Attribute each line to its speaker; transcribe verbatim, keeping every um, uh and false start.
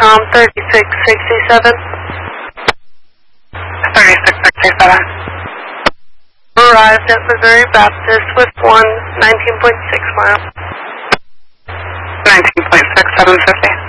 Speaker 1: com thirty-six sixty-seven.
Speaker 2: thirty-six sixty-seven.
Speaker 1: Arrived at Missouri Baptist with one nineteen point six miles.
Speaker 2: nineteen point six, seven fifty.